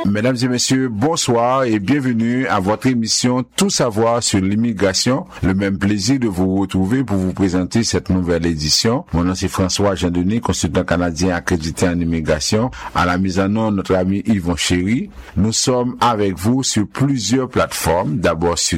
Mesdames et messieurs, bonsoir et bienvenue à votre émission Tout savoir sur l'immigration. Le même plaisir de vous retrouver pour vous présenter cette nouvelle édition. Mon nom c'est François Jean-Denis, consultant canadien accrédité en immigration. À la mise en onde, notre ami Yvon Chéry. Nous sommes avec vous sur plusieurs plateformes. D'abord sur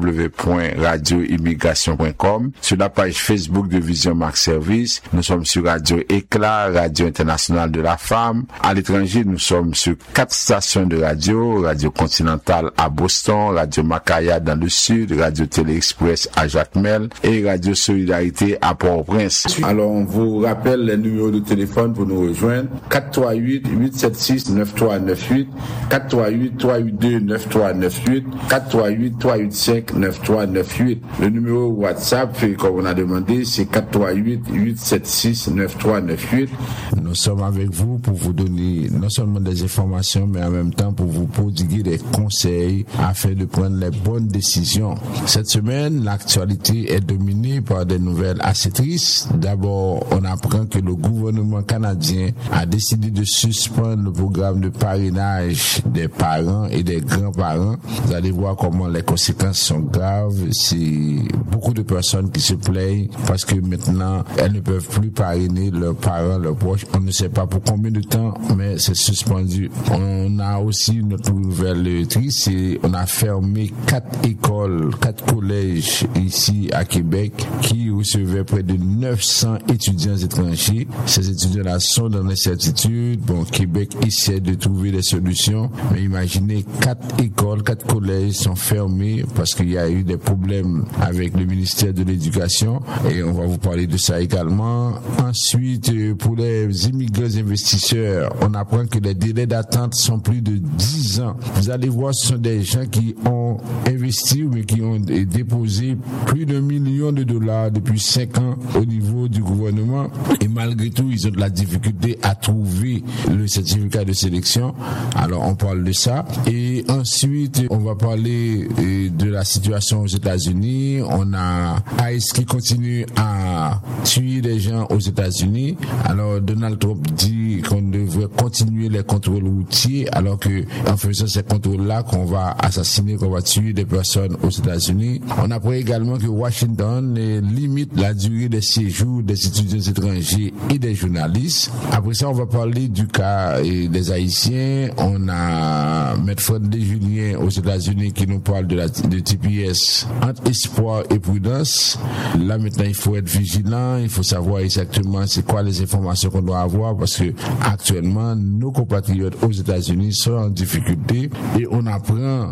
www.radioimmigration.com, sur la page Facebook de Vision Max Service. Nous sommes sur Radio Éclat, Radio Internationale de la Femme. À l'étranger, nous sommes sur 4 stations de radio, Radio Continentale à Boston, Radio Macaya dans le sud, Radio Télé Express à Jacmel et Radio Solidarité à Port-au-Prince. Alors, on vous rappelle les numéros de téléphone pour nous rejoindre. 438-876-9398, 438-382-9398, 438-385-9398. Le numéro WhatsApp, comme on a demandé, c'est 438-876-9398. Nous sommes avec vous pour vous donner non seulement des informations, mais en même temps pour vous prodiguer des conseils afin de prendre les bonnes décisions. Cette semaine, l'actualité est dominée par des nouvelles assez tristes. D'abord, on apprend que le gouvernement canadien a décidé de suspendre le programme de parrainage des parents et des grands-parents. Vous allez voir comment les conséquences sont graves. C'est beaucoup de personnes qui se plaignent parce que maintenant, elles ne peuvent plus parrainer leurs parents, leurs proches. On ne sait pas pour combien de temps, mais c'est suspendu. On a aussi notre nouvelle triste, on a fermé 4 écoles, 4 collèges ici à Québec qui recevaient près de 900 étudiants étrangers. Ces étudiants-là sont dans l'incertitude. Bon, Québec essaie de trouver des solutions, mais imaginez 4 écoles, 4 collèges sont fermés parce qu'il y a eu des problèmes avec le ministère de l'Éducation et on va vous parler de ça également. Ensuite, pour les immigrants investisseurs, on apprend que les délais d'attente sont plus de 10 ans. Vous allez voir, ce sont des gens qui ont investi mais qui ont déposé plus de $1 million depuis 5 ans au niveau du gouvernement et malgré tout, ils ont de la difficulté à trouver le certificat de sélection. Alors, on parle de ça. Et ensuite, on va parler de la situation aux États-Unis. On a ICE qui continue à tuer des gens aux États-Unis. Alors, Donald Trump dit qu'on devrait continuer les contrôles routiers, alors que en faisant ces contrôles-là, qu'on va assassiner, qu'on va tuer des personnes aux États-Unis. On apprend également que Washington limite la durée des séjours des étudiants étrangers et des journalistes. Après ça, on va parler du cas des Haïtiens. On a Maître Fred Desjulien aux États-Unis qui nous parle de TPS entre espoir et prudence. Là, maintenant, il faut être vigilant. Il faut savoir exactement c'est quoi les informations qu'on doit avoir parce que actuellement, nos compatriotes aux États-Unis sont en difficulté et on apprend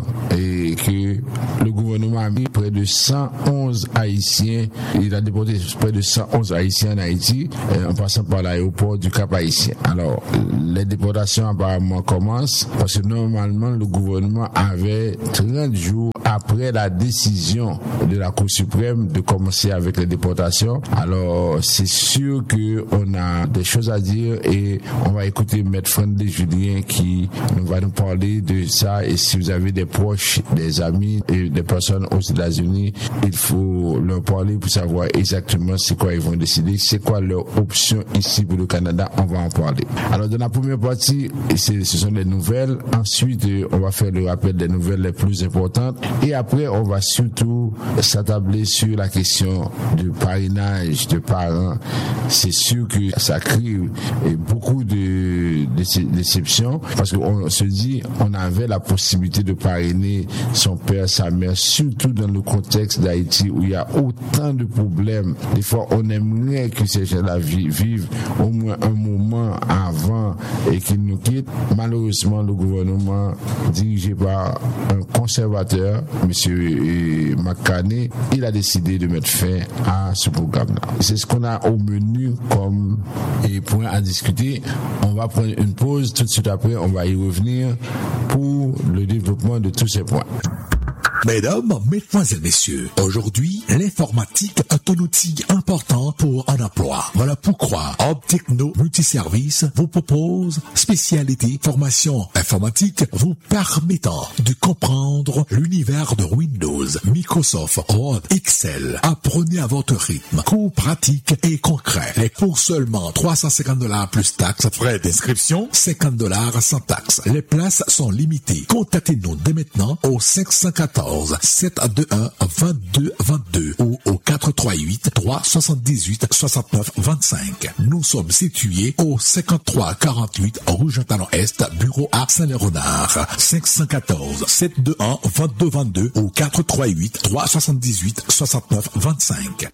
que le gouvernement a mis près de 111 Haïtiens, il a déporté près de 111 Haïtiens en Haïti en passant par l'aéroport du Cap Haïtien. Alors, les déportations apparemment commencent parce que normalement le gouvernement avait 30 jours après la décision de la Cour suprême de commencer avec les déportations. Alors, c'est sûr que on a des choses à dire et on va écouter Maître Fred Desjulien qui va nous parler de ça. Et si vous avez des proches, des amis et des personnes aux États-Unis, il faut leur parler pour savoir exactement c'est quoi ils vont décider, c'est quoi leur option ici pour le Canada. On va en parler. Alors, dans la première partie, ce sont les nouvelles. Ensuite, on va faire le rappel des nouvelles les plus importantes. Et après, on va surtout s'attabler sur la question du parrainage de parents. C'est sûr que ça crée beaucoup de déceptions parce qu'on se dit, on avait la possibilité de parrainer son père, sa mère, surtout dans le contexte d'Haïti où il y a autant de problèmes. Des fois, on aimerait que ces gens-là vivent au moins un moment avant et qu'ils nous quittent. Malheureusement, le gouvernement dirigé par un conservateur, M. McCartney, il a décidé de mettre fin à ce programme-là. C'est ce qu'on a au menu comme point à discuter. On va prendre une pause. Tout de suite après, on va y revenir pour le développement de tous ces points. Mesdames, mesdemoiselles, messieurs, aujourd'hui, l'informatique est un outil important pour un emploi. Voilà pourquoi Optechno Multiservice vous propose spécialité formation informatique vous permettant de comprendre l'univers de Windows, Microsoft, Word, Excel. Apprenez à votre rythme, cours pratiques et concrets. Et pour seulement $350 plus taxes, frais d'inscription, $50 sans taxes. Les places sont limitées. Contactez-nous dès maintenant au 514-721-2222 ou au 438-378-6925. Nous sommes situés au 5348 rue Jean-Talon-Est, bureau à Saint-Léonard. 514-721-2222 ou 438-378-6925.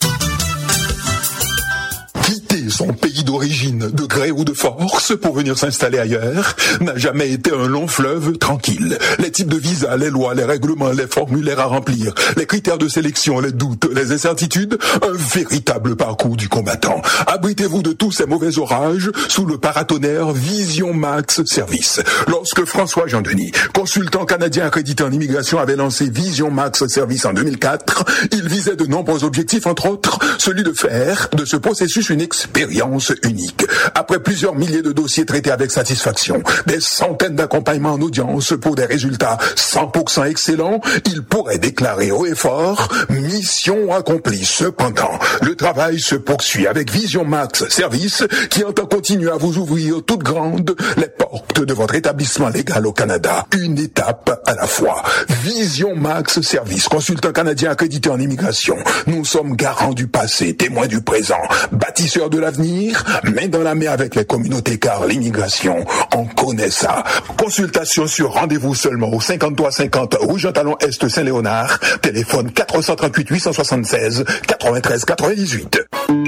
Quitter son pays d'origine, de gré ou de force, pour venir s'installer ailleurs, n'a jamais été un long fleuve tranquille. Les types de visas, les lois, les règlements, les formulaires à remplir, les critères de sélection, les doutes, les incertitudes, un véritable parcours du combattant. Abritez-vous de tous ces mauvais orages sous le paratonnerre Vision Max Service. Lorsque François Jean-Denis, consultant canadien accrédité en immigration, avait lancé Vision Max Service en 2004, il visait de nombreux objectifs, entre autres, celui de faire de ce processus une expérience unique. Après plusieurs milliers de dossiers traités avec satisfaction, des centaines d'accompagnements en audience pour des résultats 100% excellents, il pourrait déclarer haut et fort « Mission accomplie ». Cependant, le travail se poursuit avec Vision Max Service qui entend continuer à vous ouvrir toutes grandes les portes de votre établissement légal au Canada. Une étape à la fois. Vision Max Service, consultant canadien accrédité en immigration. Nous sommes garants du passé, témoins du présent, bâtisseurs de l'avenir, main dans la main avec les communautés, car l'immigration, on connaît ça. Consultation sur rendez-vous seulement au 5350 rue Jean-Talon-Est Saint-Léonard, téléphone 438 876 93 98.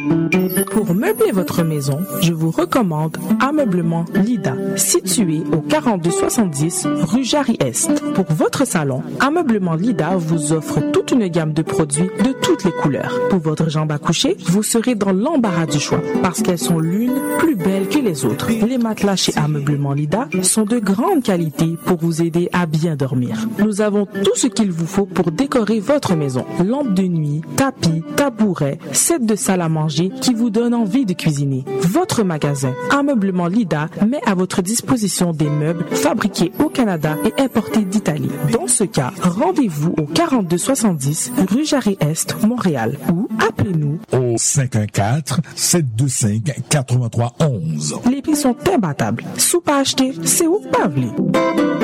Pour meubler votre maison, je vous recommande Ameublement Lida, situé au 4270 rue Jarry-Est. Pour votre salon, Ameublement Lida vous offre toute une gamme de produits de toutes les couleurs. Pour votre jambe à coucher, vous serez dans l'embarras du choix parce qu'elles sont l'une plus belle que les autres. Les matelas chez Ameublement Lida sont de grande qualité pour vous aider à bien dormir. Nous avons tout ce qu'il vous faut pour décorer votre maison. Lampes de nuit, tapis, tabourets, set de salle à manger qui vous donne envie de cuisiner. Votre magasin Ameublement Lida met à votre disposition des meubles fabriqués au Canada et importés d'Italie. Dans ce cas, rendez-vous au 4270 rue Jarry-Est, Montréal ou appelez-nous au 514-725-8311. Les prix sont imbattables. Sous pas acheter, c'est où pas venir.